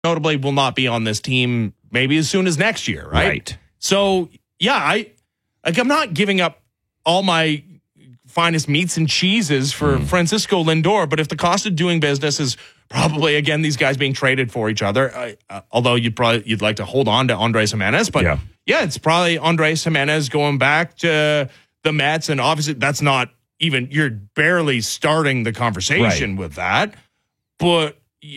notably will not be on this team maybe as soon as next year, right? So, yeah, I'm not giving up all my finest meats and cheeses for Francisco Lindor, but if the cost of doing business is probably, again, these guys being traded for each other, although you'd like to hold on to Andres Jimenez, but yeah, it's probably Andres Jimenez going back to the Mets, and obviously that's not even, you're barely starting the conversation with that, but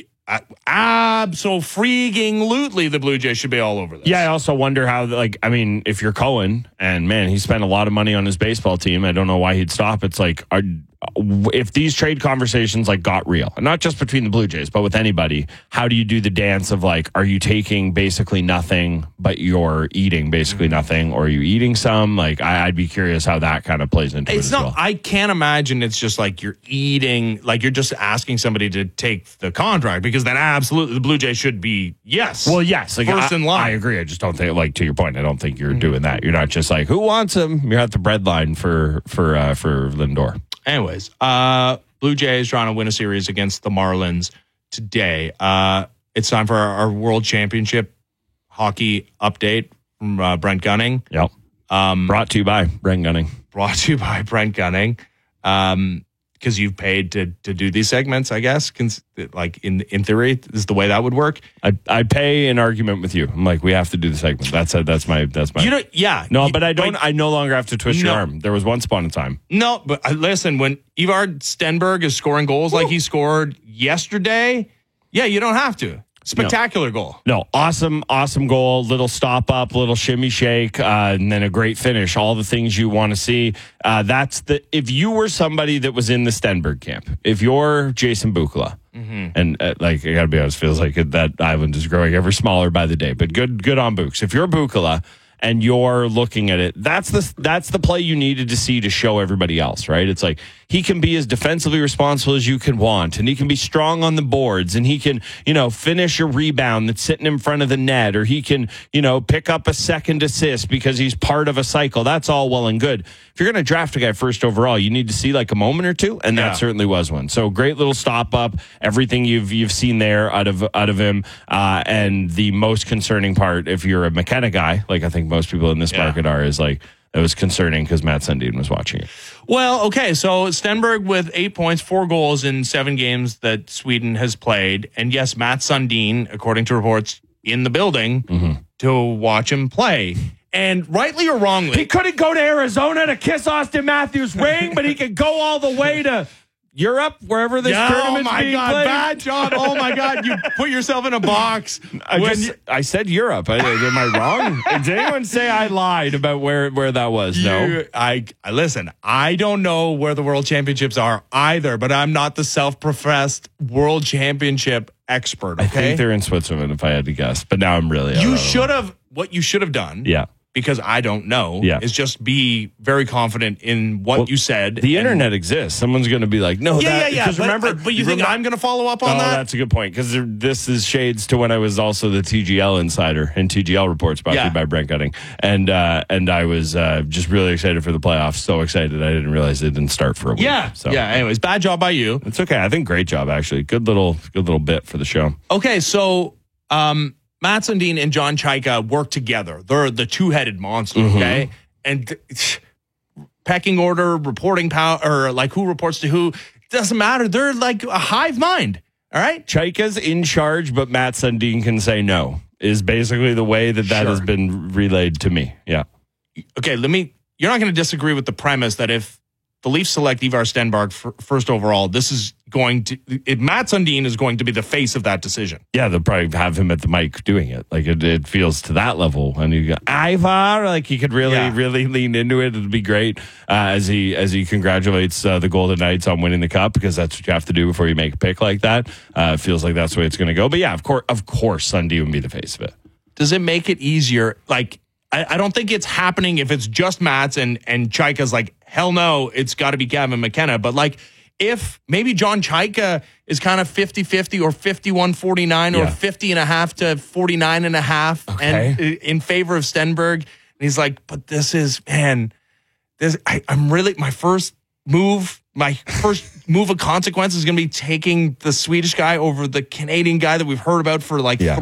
absolutely the Blue Jays should be all over this. Yeah, I also wonder how, if you're Cohen, and man, he spent a lot of money on his baseball team, I don't know why he'd stop. It's like, if these trade conversations got real, and not just between the Blue Jays, but with anybody, how do you do the dance of are you taking basically nothing, but you're eating basically nothing, or are you eating some? I'd be curious how that kind of plays into it as well. I can't imagine it's just you're eating, you're just asking somebody to take the contract, because then absolutely the Blue Jays should be, yes. Well, yes. First in line. I agree. I just don't think, to your point, I don't think you're doing that. You're not just who wants him? You're at the bread line for Lindor. Anyways, Blue Jays trying to win a series against the Marlins today. It's time for our World Championship hockey update from Brent Gunning. Yep. Brought to you by Brent Gunning. Because you've paid to do these segments, I guess. In theory, is the way that would work. I pay an argument with you. I'm we have to do the segment. That's my. You know, yeah. No, but I don't. I no longer have to twist your arm. There was once upon a time. No, but listen, when Ivar Stenberg is scoring goals like he scored yesterday, yeah, you don't have to. Spectacular goal. No, awesome goal. Little stop up, little shimmy shake, and then a great finish. All the things you want to see. If you were somebody that was in the Stenberg camp, if you're Jason Bukala, and I gotta be honest, feels like that island is growing ever smaller by the day. But good on Books. If you're Bukala and you're looking at it, that's the play you needed to see to show everybody else, right? It's he can be as defensively responsible as you can want, and he can be strong on the boards, and he can, finish a rebound that's sitting in front of the net, or he can, pick up a second assist because he's part of a cycle. That's all well and good. If you're going to draft a guy first overall, you need to see a moment or two, and that certainly was one. So great little stop up, everything you've seen there out of him, and the most concerning part, if you're a McKenna guy, I think most people in this market are, is it was concerning because Matt Sundin was watching it. Well, okay, so Stenberg with 8 points, 4 goals in 7 games that Sweden has played. And yes, Matt Sundin, according to reports, in the building to watch him play. And rightly or wrongly, he couldn't go to Arizona to kiss Austin Matthews' ring, but he could go all the way to Europe, wherever this tournament's being played. Bad job. Oh, my God. You put yourself in a box. I said Europe. Am I wrong? Did anyone say I lied about where that was? No. Listen, I don't know where the World Championships are either, but I'm not the self-professed World Championship expert, okay? I think they're in Switzerland, if I had to guess. But now I'm really... What you should have done... Yeah. Because I don't know, is just be very confident in what you said. The internet exists. Someone's going to be no, Because remember, but you think I'm going to follow up on that? That's a good point, because this is shades to when I was also the TGL insider and TGL reports brought to you by Brent Gunning, and I was just really excited for the playoffs. So excited, I didn't realize it didn't start for a week. Anyways, bad job by you. It's okay. I think great job actually. Good little bit for the show. Okay, so Matt Sundin and John Chaika work together. They're the two-headed monster, okay? And pecking order, reporting power, or who reports to who, doesn't matter. They're a hive mind, all right? Chaika's in charge, but Matt Sundin can say no, is basically the way that has been relayed to me. Yeah. Okay, you're not going to disagree with the premise that if the Leafs select Ivar Stenberg first overall, Matt Sundin is going to be the face of that decision. Yeah, they'll probably have him at the mic doing it. It feels to that level. And you go, Ivar, he could really lean into it. It'd be great as he congratulates the Golden Knights on winning the cup, because that's what you have to do before you make a pick like that. It feels like that's the way it's going to go. But yeah, of course, Sundin would be the face of it. Does it make it easier? I don't think it's happening if it's just Matt's and Chaika's hell no, it's got to be Kevin McKenna. But if maybe John Chaika is kind of 50-50 or 51-49 or 50.5 to 49.5 and in favor of Stenberg. And he's but this is, I'm really, my first move of consequence is going to be taking the Swedish guy over the Canadian guy that we've heard about for like